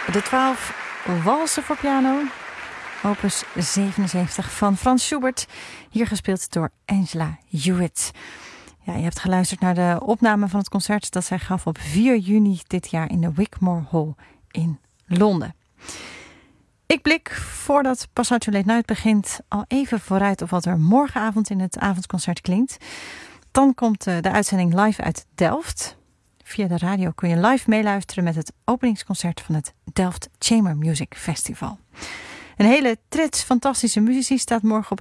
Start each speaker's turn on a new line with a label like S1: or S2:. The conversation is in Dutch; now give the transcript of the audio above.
S1: De 12 walsen voor piano, opus 77 van Franz Schubert, hier gespeeld door Angela Hewitt. Ja, je hebt geluisterd naar de opname van het concert dat zij gaf op 4 juni dit jaar in de Wigmore Hall in Londen. Ik blik, voordat Passage Late Night begint, al even vooruit op wat er morgenavond in het avondconcert klinkt. Dan komt de uitzending live uit Delft. Via de radio kun je live meeluisteren met het openingsconcert van het Delft Chamber Music Festival. Een hele trits fantastische muzici staat morgen op